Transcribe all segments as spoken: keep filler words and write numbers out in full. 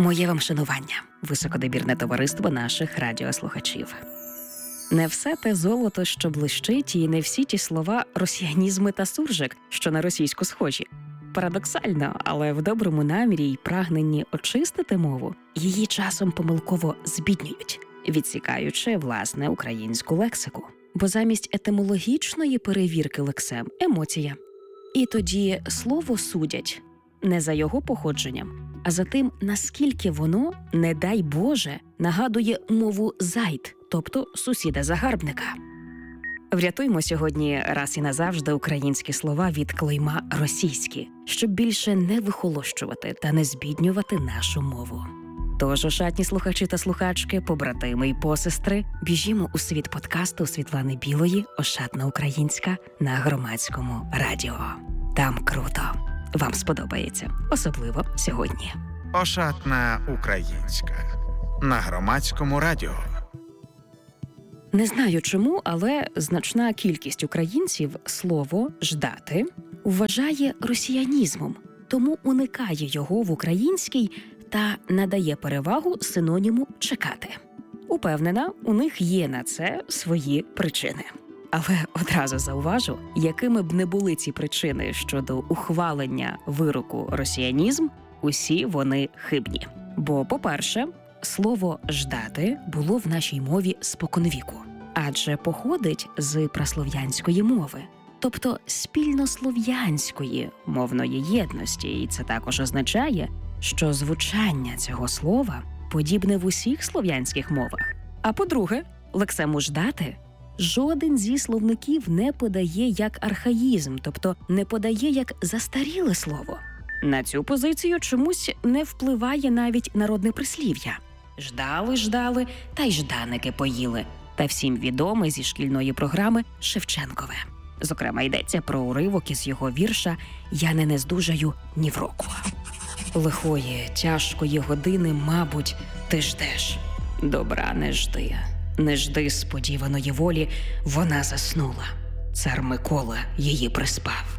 Моє вам шанування, високодобірне товариство наших радіослухачів. Не все те золото, що блищить, і не всі ті слова росіянізми та суржик, що на російську схожі. Парадоксально, але в доброму намірі й прагненні очистити мову, її часом помилково збіднюють, відсікаючи, власне, українську лексику. Бо замість етимологічної перевірки лексем – емоція. І тоді слово судять не за його походженням, а за тим, наскільки воно, не дай Боже, нагадує мову зайд, тобто сусіда-загарбника. Врятуймо сьогодні раз і назавжди українські слова від клейма «російські», щоб більше не вихолощувати та не збіднювати нашу мову. Тож, ошатні слухачі та слухачки, побратими й посестри, біжімо у світ подкасту Світлани Білої «Ошатна українська» на Громадському радіо. Там круто. Вам сподобається. Особливо сьогодні. «Ошатна українська» на Громадському радіо. Не знаю чому, але значна кількість українців слово «ждати» вважає росіянізмом, тому уникає його в українській та надає перевагу синоніму «чекати». Упевнена, у них є на це свої причини. Але одразу зауважу, якими б не були ці причини щодо ухвалення вироку «росіянізм», усі вони хибні. Бо, по-перше, слово «ждати» було в нашій мові споконвіку, адже походить з праслов'янської мови, тобто спільнослов'янської мовної єдності, і це також означає, що звучання цього слова подібне в усіх слов'янських мовах. А по-друге, лексему «ждати» жоден зі словників не подає як архаїзм, тобто не подає як застаріле слово. На цю позицію чомусь не впливає навіть народне прислів'я. «Ждали-ждали, та й жданики поїли» та всім відоме зі шкільної програми Шевченкове. Зокрема, йдеться про уривок із його вірша «Я не нездужаю ні в року». Лихої, тяжкої години, мабуть, ти ждеш. Добра не жди. Не жди сподіваної волі, вона заснула. Цар Микола її приспав.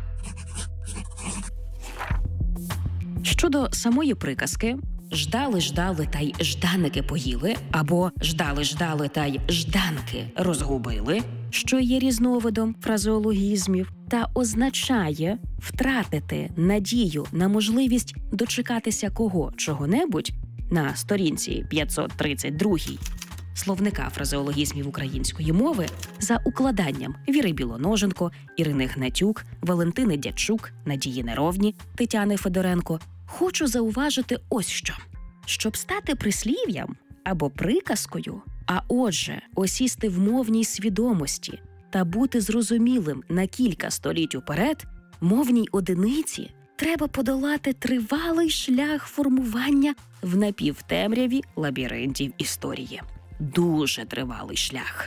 Щодо самої приказки «ждали-ждали та й жданики поїли» або «ждали-ждали та й жданки розгубили», що є різновидом фразеологізмів, та означає втратити надію на можливість дочекатися кого чого-небудь, на сторінці п'ятсот тридцять два словника фразеологізмів української мови за укладанням Віри Білоноженко, Ірини Гнатюк, Валентини Дячук, Надії Неровні, Тетяни Федоренко, хочу зауважити ось що. Щоб стати прислів'ям або приказкою, а отже, осісти в мовній свідомості та бути зрозумілим на кілька століть уперед, мовній одиниці треба подолати тривалий шлях формування в напівтемряві лабіринтів історії. Дуже тривалий шлях.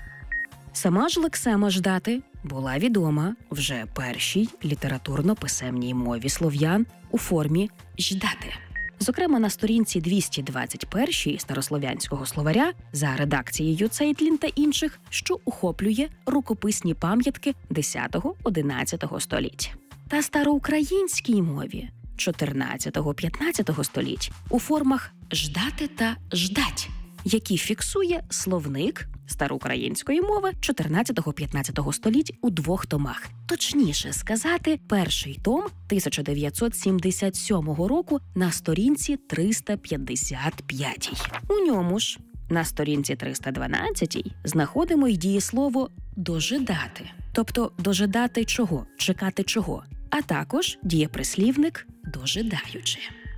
Сама ж лексема «ждати» була відома вже першій літературно-писемній мові слов'ян у формі «ждати». Зокрема, на сторінці двісті двадцять один старослов'янського словаря за редакцією Цейтлін та інших, що охоплює рукописні пам'ятки десятого-одинадцятого століть. Та староукраїнській мові чотирнадцятого-п'ятнадцятого століть у формах «ждати» та «ждать», які фіксує словник староукраїнської мови чотирнадцятого-п'ятнадцятого століть у двох томах. Точніше сказати, перший том тисяча дев'ятсот сімдесят сьомого року на сторінці триста п'ятдесят п'ятій. У ньому ж на сторінці триста дванадцятій знаходимо й дієслово «дожидати», тобто дожидати чого, чекати чого, а також дієприслівник «дожидаючи».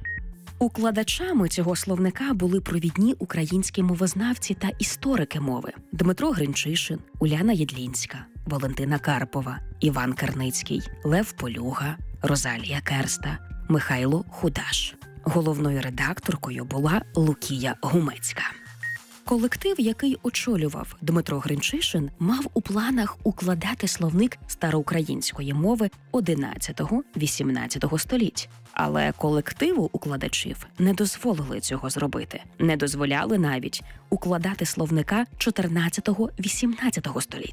Укладачами цього словника були провідні українські мовознавці та історики мови Дмитро Гринчишин, Уляна Єдлінська, Валентина Карпова, Іван Карницький, Лев Полюга, Розалія Керста, Михайло Худаш. Головною редакторкою була Лукія Гумецька. Колектив, який очолював Дмитро Гринчишин, мав у планах укладати словник староукраїнської мови одинадцятого-вісімнадцятого століть. Але колективу укладачів не дозволили цього зробити. Не дозволяли навіть укладати словника чотирнадцятого-вісімнадцятого століть.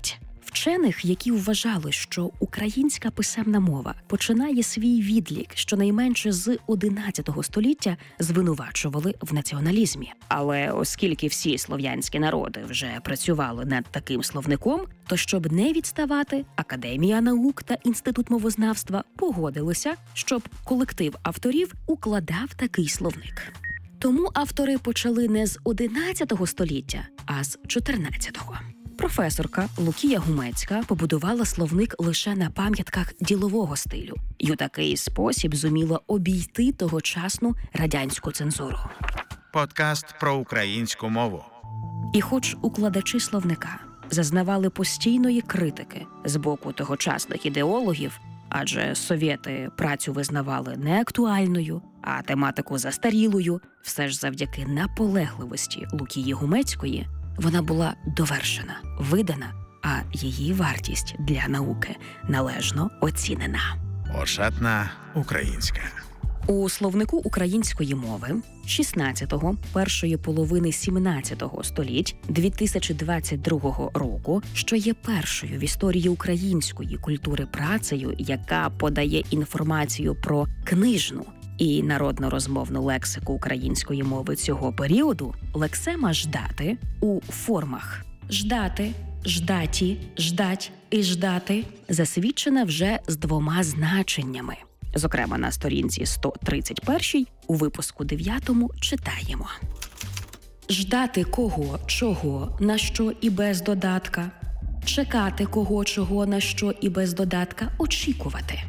Вчених, які вважали, що українська писемна мова починає свій відлік щонайменше з одинадцятого століття, звинувачували в націоналізмі. Але оскільки всі слов'янські народи вже працювали над таким словником, то щоб не відставати, Академія наук та Інститут мовознавства погодилися, щоб колектив авторів укладав такий словник. Тому автори почали не з одинадцятого століття, а з чотирнадцятого. Професорка Лукія Гумецька побудувала словник лише на пам'ятках ділового стилю і у такий спосіб зуміла обійти тогочасну радянську цензуру. Подкаст про українську мову. І хоч укладачі словника зазнавали постійної критики з боку тогочасних ідеологів, адже совєти працю визнавали неактуальною, а тематику застарілою, все ж завдяки наполегливості Лукії Гумецької вона була довершена, видана, а її вартість для науки належно оцінена. Ошатна українська. У словнику української мови шістнадцятого, першої половини сімнадцятого століть дві тисячі двадцять другого року, що є першою в історії української культури працею, яка подає інформацію про книжну і народно-розмовну лексику української мови цього періоду, лексема «ждати» у формах «ждати», «ждаті», «ждать» і «ждати» засвідчена вже з двома значеннями. Зокрема, на сторінці сто тридцять один у випуску дев'ятому читаємо: «Ждати кого, чого, на що і без додатка, чекати кого, чого, на що і без додатка, очікувати».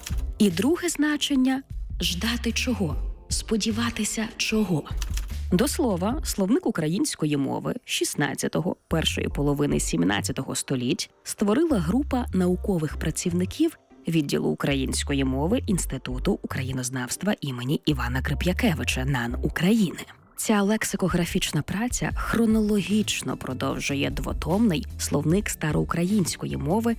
І друге значення – «ждати чого, сподіватися чого». До слова, словник української мови шістнадцятого, першої половини сімнадцятого століть створила група наукових працівників відділу української мови Інституту українознавства імені Івана Крип'якевича НАН України. Ця лексикографічна праця хронологічно продовжує двотомний словник староукраїнської мови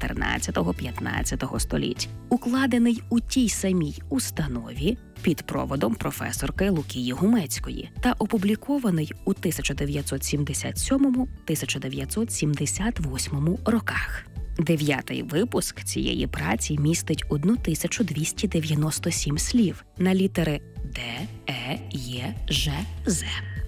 чотирнадцятого-п'ятнадцятого століть, укладений у тій самій установі під проводом професорки Лукії Гумецької та опублікований у тисяча дев'ятсот сімдесят сьомому - тисяча дев'ятсот сімдесят восьмому роках. Дев'ятий випуск цієї праці містить тисячу двісті дев'яносто сім слів на літери Д, Е, Є, Ж, З.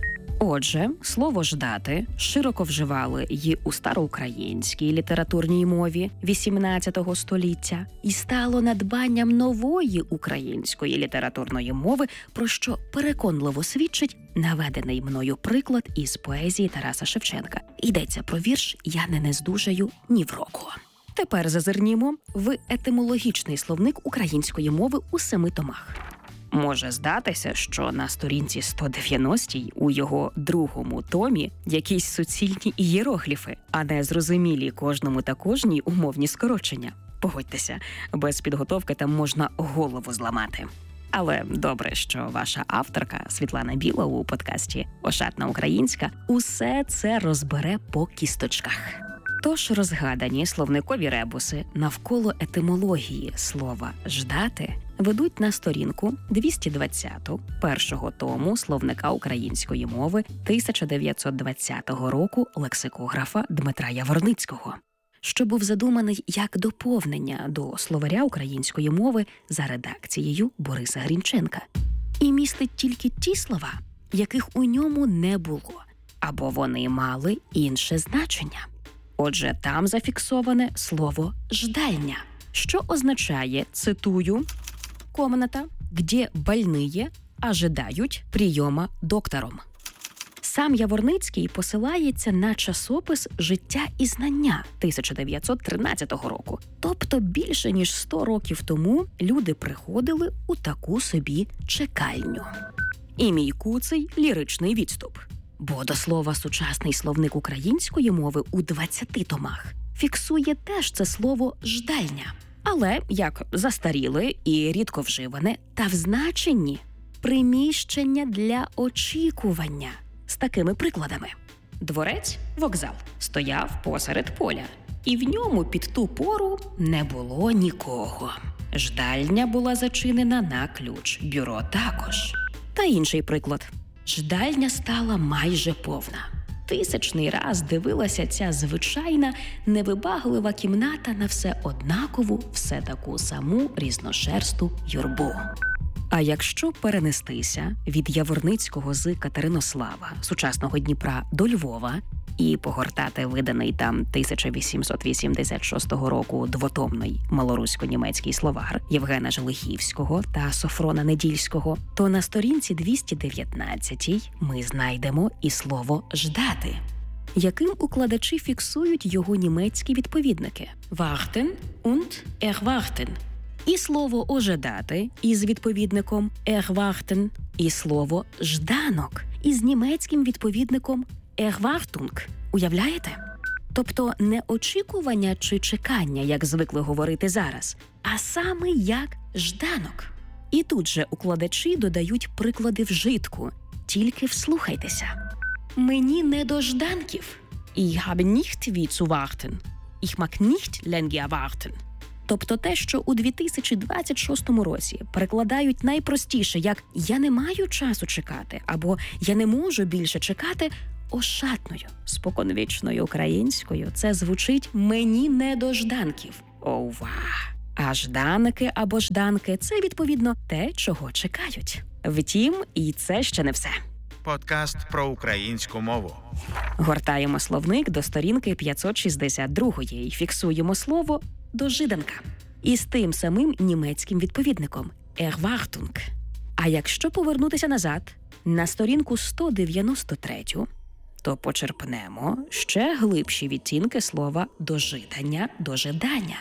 Отже, слово «ждати» широко вживали й у староукраїнській літературній мові вісімнадцятого століття і стало надбанням нової української літературної мови, про що переконливо свідчить наведений мною приклад із поезії Тараса Шевченка. Йдеться про вірш «Я не нездужаю ні в року». Тепер зазирнімо в етимологічний словник української мови у семи томах. Може здатися, що на сторінці сто дев'яностій у його другому томі якісь суцільні ієрогліфи, а не зрозумілі кожному та кожній умовні скорочення. Погодьтеся, без підготовки там можна голову зламати. Але добре, що ваша авторка Світлана Біла у подкасті «Ошатна українська» усе це розбере по кісточках. Тож розгадані словникові ребуси навколо етимології слова «ждати» ведуть на сторінку двісті двадцяту першого тому словника української мови тисяча дев'ятсот двадцятого року лексикографа Дмитра Яворницького, що був задуманий як доповнення до словаря української мови за редакцією Бориса Грінченка. І містить тільки ті слова, яких у ньому не було, або вони мали інше значення. Отже, там зафіксоване слово «ждальня», що означає, цитую, «комната, где больные ожидають прийома доктором». Сам Яворницький посилається на часопис «Життя і знання» тисяча дев'ятсот тринадцятого року. Тобто більше ніж сто років тому люди приходили у таку собі чекальню. І мій куций ліричний відступ. Бо, до слова, сучасний словник української мови у двадцяти томах фіксує теж це слово «ждальня». Але як застаріле і рідко вживане, та в значенні «приміщення для очікування» з такими прикладами. Дворець, вокзал, стояв посеред поля, і в ньому під ту пору не було нікого. Ждальня була зачинена на ключ, бюро також. Та інший приклад. Ждальня стала майже повна. тисячний раз дивилася ця звичайна, невибаглива кімната на все однакову, все таку саму різношерсту юрбу. А якщо перенестися від Яворницького з Катеринослава, сучасного Дніпра, до Львова і погортати виданий там тисяча вісімсот вісімдесят шостого року двотомний малорусько-німецький словар Євгена Желихівського та Софрона Недільського, то на сторінці двісті дев'ятнадцятій ми знайдемо і слово «ждати», яким укладачі фіксують його німецькі відповідники «warten» und «erwarten». І слово «ожидати» із відповідником «erwarten», і слово «жданок» із німецьким відповідником «Erwartung». Уявляєте? Тобто не очікування чи чекання, як звикли говорити зараз, а саме як «жданок». І тут же укладачі додають приклади вжитку. Тільки вслухайтеся. «Мені не до жданків. Ich habe nicht wie zu warten. Ich mag nicht länger warten». Тобто те, що у дві тисячі двадцять шостому році перекладають найпростіше як «я не маю часу чекати» або «я не можу більше чекати», ошатною, споконвічною українською це звучить «мені не до жданків». Ова! А жданики або жданки – це, відповідно, те, чого чекають. Втім, і це ще не все. Подкаст про українську мову. Гортаємо словник до сторінки п'ятсот шістдесят другої і фіксуємо слово «дожиданка» із тим самим німецьким відповідником «Erwartung». А якщо повернутися назад, на сторінку сто дев'яносто третю, то почерпнемо ще глибші відтінки слова «дожидання», «дожидання».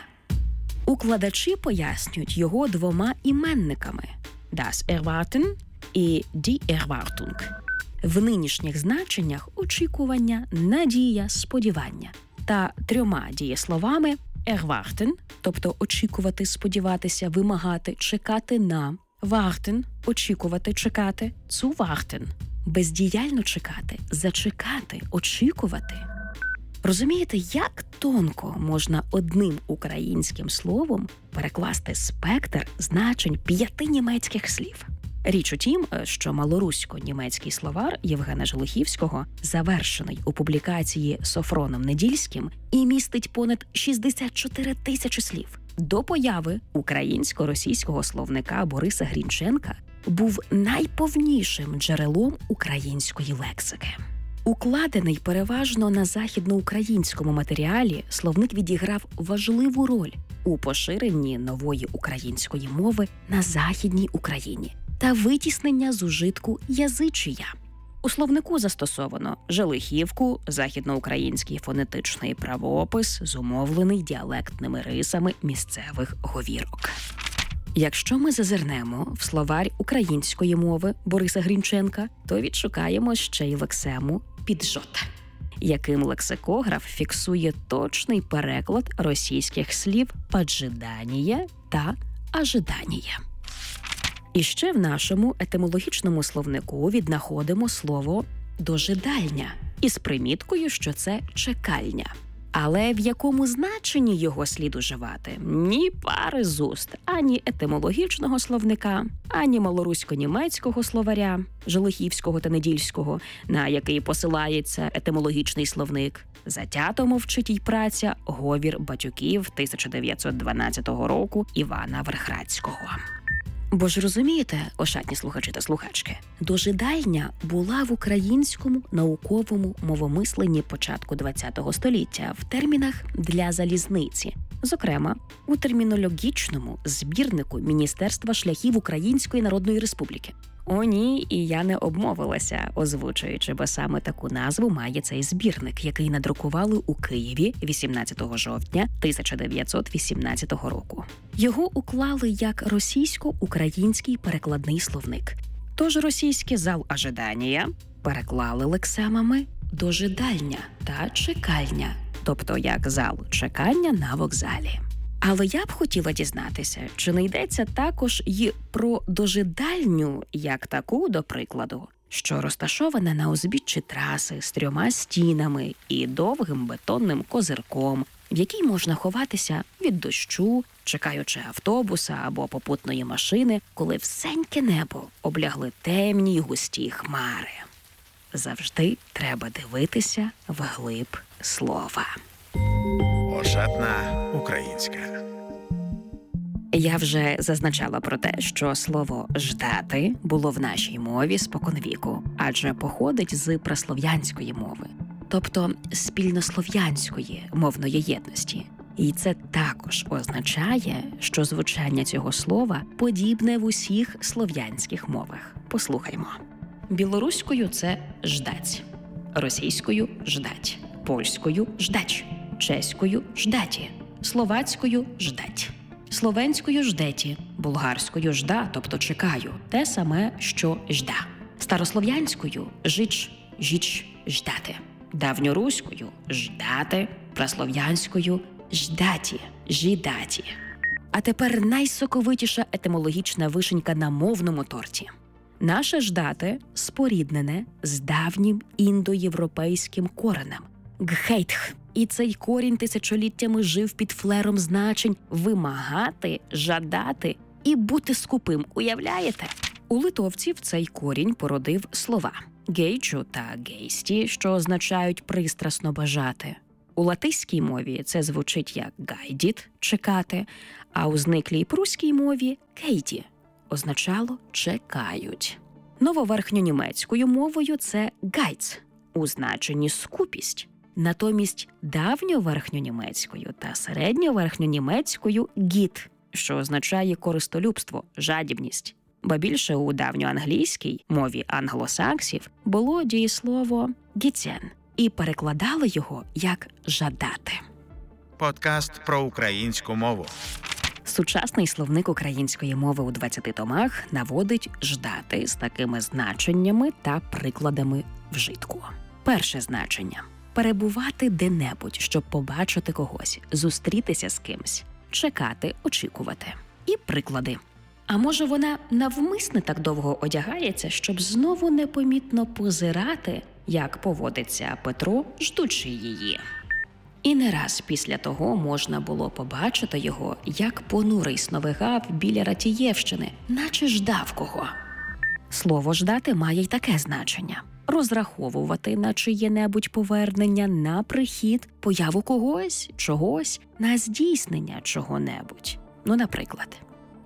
Укладачі пояснюють його двома іменниками «das Erwarten» і «die Erwartung». В нинішніх значеннях очікування, надія, сподівання та трьома дієсловами «erwarten», тобто очікувати, сподіватися, вимагати, чекати на, «warten» – очікувати, чекати, «zu warten» – бездіяльно чекати, зачекати, очікувати. Розумієте, як тонко можна одним українським словом перекласти спектр значень п'яти німецьких слів? Річ у тім, що малорусько-німецький словар Євгена Желихівського, завершений у публікації Софроном Недільським, і містить понад шістдесят чотири тисячі слів. До появи українсько-російського словника Бориса Грінченка був найповнішим джерелом української лексики. Укладений переважно на західноукраїнському матеріалі, словник відіграв важливу роль у поширенні нової української мови на Західній Україні та витіснення з ужитку язичія. У словнику застосовано Желихівку, західноукраїнський фонетичний правопис, зумовлений діалектними рисами місцевих говірок. Якщо ми зазирнемо в словарь української мови Бориса Грінченка, то відшукаємо ще й лексему «піджот», яким лексикограф фіксує точний переклад російських слів «поджидання» та «ожидання». І ще в нашому етимологічному словнику віднаходимо слово «дожидальня» із приміткою, що це «чекальня». Але в якому значенні його слід уживати? Ні пари з уст, ані етимологічного словника, ані малорусько-німецького словаря, Желихівського та Недільського, на який посилається етимологічний словник. Затято мовчить й праця «Говір батюків» тисяча дев'ятсот дванадцятого року Івана Верхрадського. Бо ж розумієте, ошатні слухачі та слухачки, дожидальня була в українському науковому мовомисленні початку ХХ століття в термінах для залізниці. Зокрема, у термінологічному збірнику Міністерства шляхів Української Народної Республіки. О ні, і я не обмовилася, озвучуючи, бо саме таку назву має цей збірник, який надрукували у Києві вісімнадцятого жовтня тисяча дев'ятсот вісімнадцятого року. Його уклали як російсько-український перекладний словник. Тож російське «зал ожидання» переклали лексемами «дожидальня» та «чекальня», тобто як «зал чекання на вокзалі». Але я б хотіла дізнатися, чи не йдеться також і про дожидальню як таку, до прикладу, що розташована на узбіччі траси з трьома стінами і довгим бетонним козирком, в якій можна ховатися від дощу, чекаючи автобуса або попутної машини, коли всеньке небо облягли темні й густі хмари. завжди треба дивитися вглиб слова. Ошатна українська. Я вже зазначала про те, що слово «ждати» було в нашій мові споконвіку, адже походить з праслов'янської мови, тобто спільнослов'янської мовної єдності. І це також означає, що звучання цього слова подібне в усіх слов'янських мовах. Послухаймо. Білоруською – це «ждать», російською – «ждать», польською – «ждач», чеською – «ждаті», словацькою – «ждать», словенською – «ждеті», болгарською – «жда», тобто «чекаю», те саме, що «жда», старослов'янською – «жич», «жіч», «ждати», давньоруською – «ждати», праслов'янською – «ждаті», «жідаті». А тепер найсоковитіша етимологічна вишенька на мовному торті. Наше «ждати» споріднене з давнім індоєвропейським коренем – «гхейтх». І цей корінь тисячоліттями жив під флером значень «вимагати», «жадати» і «бути скупим». Уявляєте? У литовців цей корінь породив слова «гейчу» та «гейсті», що означають «пристрасно бажати». У латиській мові це звучить як «гайдіт» – «чекати», а у зниклій пруській мові «кейті» означало «чекають». Нововерхньонімецькою мовою це «гайц» у значенні «скупість». Натомість давньоверхньонімецькою та середньоверхньонімецькою «гіт», що означає користолюбство, жадібність. Ба більше у давньоанглійській мові англосаксів було дієслово «гіцен», і перекладали його як «жадати». Подкаст про українську мову. Сучасний словник української мови у двадцяти томах наводить «ждати» з такими значеннями та прикладами вжитку. Перше значення – перебувати де-небудь, щоб побачити когось, зустрітися з кимсь, чекати, очікувати. І приклади. А може вона навмисне так довго одягається, щоб знову непомітно позирати, як поводиться Петро, ждучи її. І не раз після того можна було побачити його, як понурий сновигав біля Ратієвщини, наче ждав кого. Слово «ждати» має й таке значення – розраховувати на чиє-небудь повернення, на прихід, появу когось, чогось, на здійснення чого-небудь. Ну, наприклад,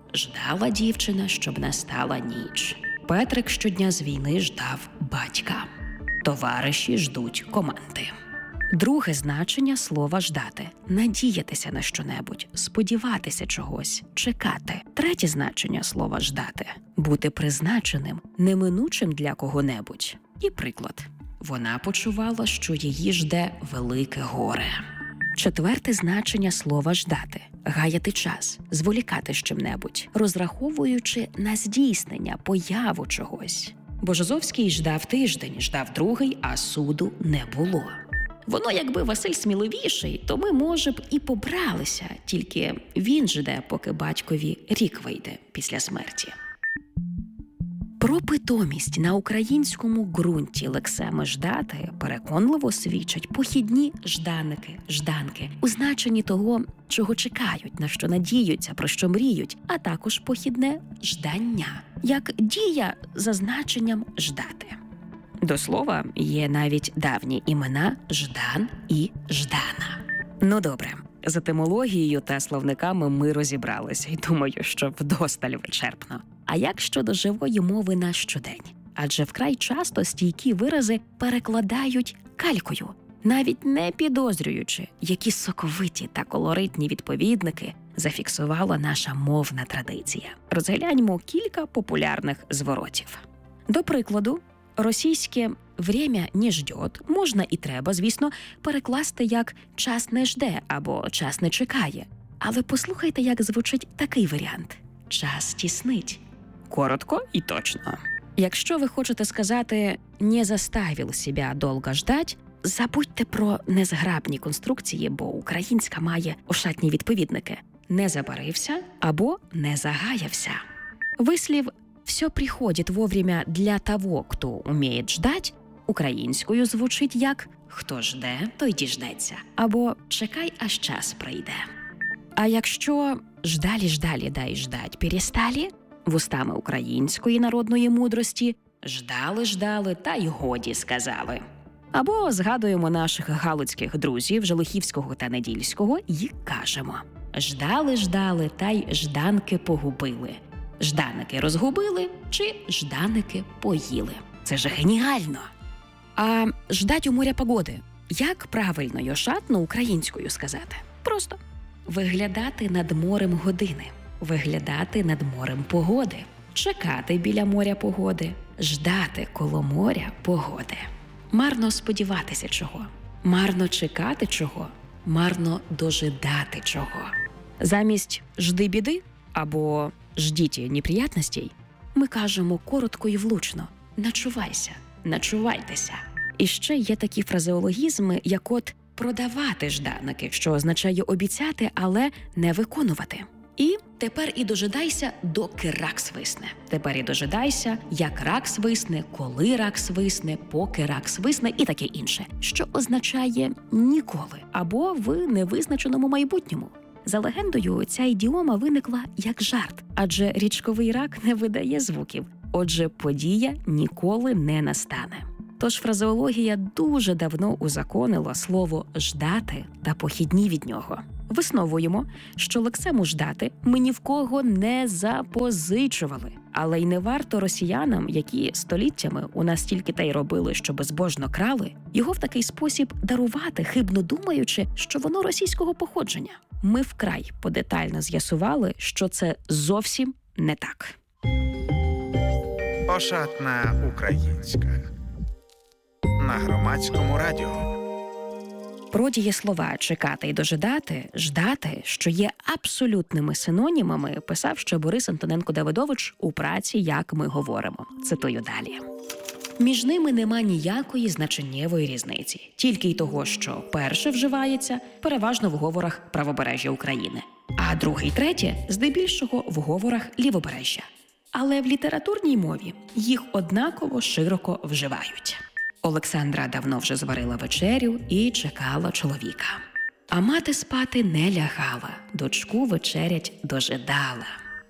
ждала дівчина, щоб настала ніч. Петрик щодня з війни ждав батька. Товариші ждуть команди. Друге значення слова «ждати» – надіятися на щонебудь, сподіватися чогось, чекати. Третє значення слова «ждати» – бути призначеним, неминучим для кого-небудь. І приклад. Вона почувала, що її жде велике горе. Четверте значення слова «ждати» – гаяти час, зволікати з чим-небудь, розраховуючи на здійснення, появу чогось. Божозовський ждав тиждень, ждав другий, а суду не було. Воно, якби Василь сміливіший, то ми, може б, і побралися, тільки він жде, поки батькові рік вийде після смерті. Про питомість на українському ґрунті лексеми «ждати» переконливо свідчать похідні жданики, жданки у значенні того, чого чекають, на що надіються, про що мріють, а також похідне ждання, як дія за значенням «ждати». До слова, є навіть давні імена Ждан і Ждана. Ну добре, з етимологією та словниками ми розібралися і думаю, що вдосталь вичерпно. А як щодо живої мови на щодень? Адже вкрай часто стійкі вирази перекладають калькою, навіть не підозрюючи, які соковиті та колоритні відповідники зафіксувала наша мовна традиція. Розгляньмо кілька популярних зворотів. До прикладу, російське «время не ждет» можна і треба, звісно, перекласти як «час не жде» або «час не чекає». Але послухайте, як звучить такий варіант – «час тіснить». Коротко і точно. Якщо ви хочете сказати «не заставив себя долго ждать», забудьте про незграбні конструкції, бо українська має ошатні відповідники «не забарився» або «не загаявся». Вислів «все приходит вовремя для того, кто умеет ждать» українською звучить як «хто жде, той діждеться» або «чекай, аж час прийде». А якщо «ждалі-ждалі, дай ждать, пересталі» вустами української народної мудрості Ждали, ждали, та й годі сказали. Або згадуємо наших галицьких друзів Желихівського та Недільського і кажемо: ждали, ждали, та й жданки погубили. Жданики розгубили чи жданики поїли. Це ж геніально! А ждать у моря погоди. Як правильно й ошатно українською сказати? Просто виглядати над морем години, виглядати над морем погоди, чекати біля моря погоди, ждати коло моря погоди. Марно сподіватися чого, марно чекати чого, марно дожидати чого. Замість «жди біди» або «ждіть неприятностей» ми кажемо коротко і влучно «начувайся», «начувайтеся». І ще є такі фразеологізми, як от «продавати жданики», що означає обіцяти, але не виконувати. І тепер і дожидайся, доки рак свисне. Тепер і дожидайся, як рак свисне, коли рак свисне, поки рак свисне і таке інше, що означає «ніколи» або «в невизначеному майбутньому». За легендою, ця ідіома виникла як жарт, адже річковий рак не видає звуків. Отже, подія ніколи не настане. Тож фразеологія дуже давно узаконила слово «ждати» та похідні від нього. Висновуємо, що лексему «ждати» ми ні в кого не запозичували. Але й не варто росіянам, які століттями у нас тільки те й робили, що безбожно крали, його в такий спосіб дарувати, хибно думаючи, що воно російського походження. Ми вкрай подетально з'ясували, що це зовсім не так. Ошатна українська. На Громадському радіо. Про дієслова «чекати» і «дожидати», «ждати», що є абсолютними синонімами, писав ще Борис Антоненко-Давидович у праці «Як ми говоримо». Цитую далі. Між ними нема ніякої значеннєвої різниці. Тільки й того, що перше вживається переважно в говорах правобережжя України, а друге й третє здебільшого в говорах лівобережжя. Але в літературній мові їх однаково широко вживають. Олександра давно вже зварила вечерю і чекала чоловіка. А мати спати не лягала, дочку вечерять дожидала.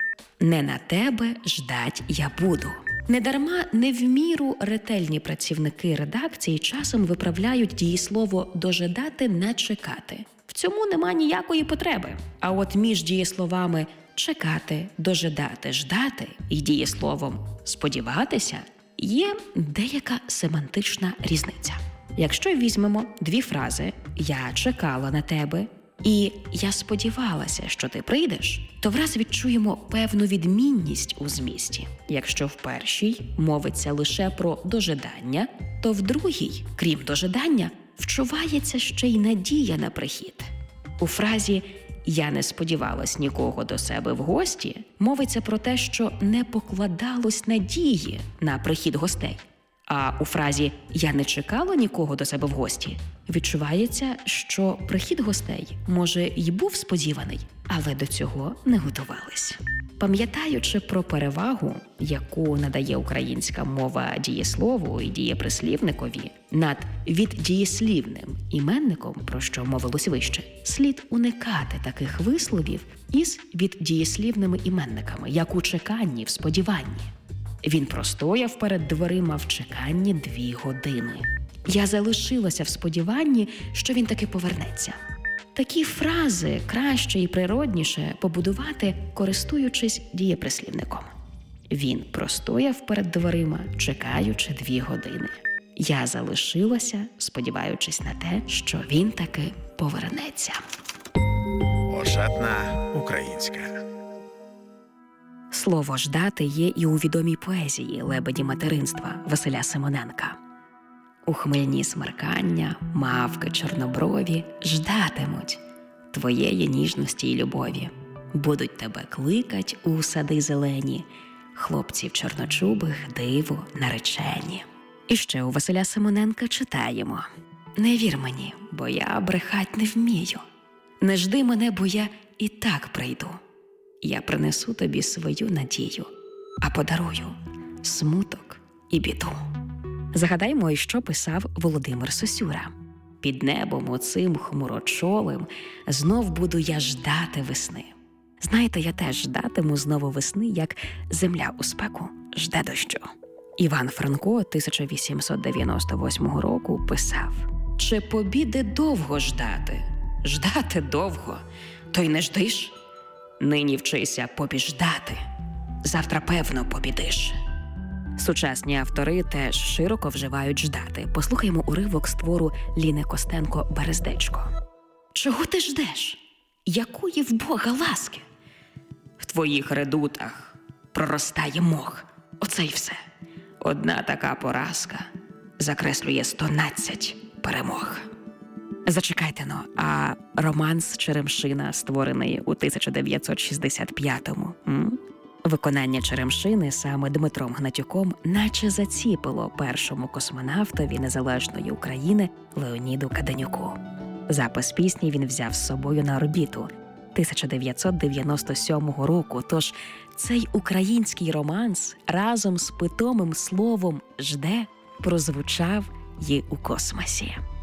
Не на тебе ждать я буду. Недарма не в міру ретельні працівники редакції часом виправляють дієслово «дожидати» на «чекати». В цьому нема ніякої потреби. А от між дієсловами «чекати», «дожидати», «ждати» і дієсловом «сподіватися» є деяка семантична різниця. Якщо візьмемо дві фрази «я чекала на тебе» і «я сподівалася, що ти прийдеш», то враз відчуємо певну відмінність у змісті. Якщо в першій мовиться лише про дожидання, то в другій, крім дожидання, вчувається ще й надія на прихід. У фразі «я не сподівалась нікого до себе в гості» мовиться про те, що не покладалось надії на прихід гостей. А у фразі «я не чекала нікого до себе в гості» відчувається, що прихід гостей, може, й був сподіваний, але до цього не готувались. Пам'ятаючи про перевагу, яку надає українська мова дієслову і дієприслівникові над віддієслівним іменником, про що мовилось вище, слід уникати таких висловів із віддієслівними іменниками, як у чеканні, в сподіванні. Він простояв перед дверима в чеканні дві години. Я залишилася в сподіванні, що він таки повернеться. Такі фрази краще і природніше побудувати, користуючись дієприслівником. Він простояв перед дверима, чекаючи дві години. Я залишилася, сподіваючись на те, що він таки повернеться. Ошатна українська. Слово «ждати» є і у відомій поезії «Лебеді материнства» Василя Симоненка. У хмельні смеркання мавки чорноброві ждатимуть твоєї ніжності й любові. Будуть тебе кликать у сади зелені, хлопців чорночубих диво наречені. І ще у Василя Симоненка читаємо: «Не вір мені, бо я брехать не вмію. Не жди мене, бо я і так прийду. Я принесу тобі свою надію, а подарую смуток і біду». Згадаймо, і що писав Володимир Сосюра. «Під небом оцим хмурочолим знов буду я ждати весни». Знаєте, я теж ждатиму знову весни, як земля у спеку жде дощу. Іван Франко тисяча вісімсот дев'яносто восьмого року писав: «Чи побіди довго ждати? Ждати довго, то й не ждиш. Нині вчися побіждати, завтра, певно, побідиш». Сучасні автори теж широко вживають ждати. Послухаймо уривок з твору Ліни Костенко «Берездечко». «Чого ти ждеш? Якої в Бога ласки? В твоїх редутах проростає мох. Оце й все. Одна така поразка закреслює стонадцять перемог». Зачекайте-но, а романс Черемшина, створений у тисяча дев'ятсот шістдесят п'ятому, м? Виконання Черемшини саме Дмитром Гнатюком наче заціпило першому космонавтові незалежної України Леоніду Каденюку. Запис пісні він взяв з собою на орбіту тисяча дев'ятсот дев'яносто сьомого року, тож цей український романс разом з питомим словом «жде» прозвучав і у космосі.